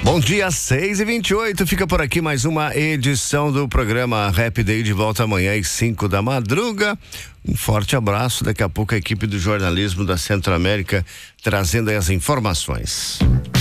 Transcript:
Bom dia, 6h28, fica por aqui mais uma edição do programa Rap Day, de volta amanhã às 5 da madruga. Um forte abraço, daqui a pouco a equipe do jornalismo da Centro-América trazendo aí as informações.